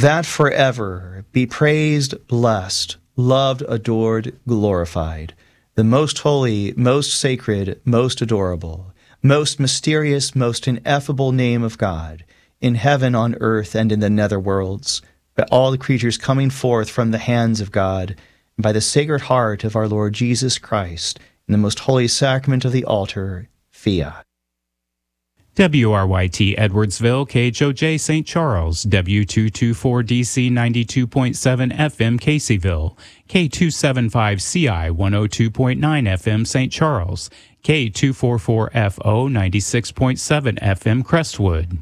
that forever be praised, blessed, loved, adored, glorified, the most holy, most sacred, most adorable, most mysterious, most ineffable name of God, in heaven, on earth, and in the nether worlds, by all the creatures coming forth from the hands of God, and by the Sacred Heart of our Lord Jesus Christ, in the most holy sacrament of the altar, Fiat. WRYT Edwardsville, KHOJ St. Charles, W224DC 92.7 FM Caseyville, K275CI 102.9 FM St. Charles, K244FO 96.7 FM Crestwood.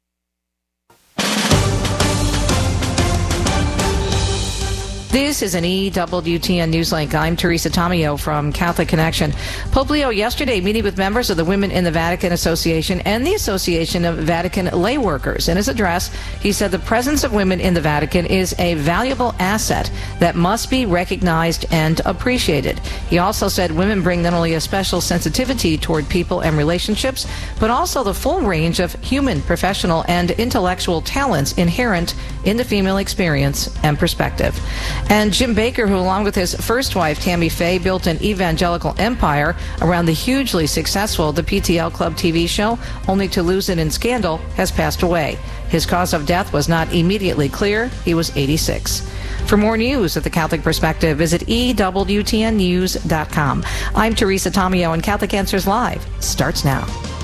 This is an EWTN Newslink. I'm Teresa Tomeo from Catholic Connection. Pope Leo yesterday meeting with members of the Women in the Vatican Association and the Association of Vatican Lay Workers. In his address, he said the presence of women in the Vatican is a valuable asset that must be recognized and appreciated. He also said women bring not only a special sensitivity toward people and relationships, but also the full range of human, professional, and intellectual talents inherent in the female experience and perspective. And Jim Baker, who along with his first wife, Tammy Faye, built an evangelical empire around the hugely successful The PTL Club TV show, only to lose it in scandal, has passed away. His cause of death was not immediately clear. He was 86. For more news at The Catholic Perspective, visit EWTNnews.com. I'm Teresa Tomeo, and Catholic Answers Live starts now.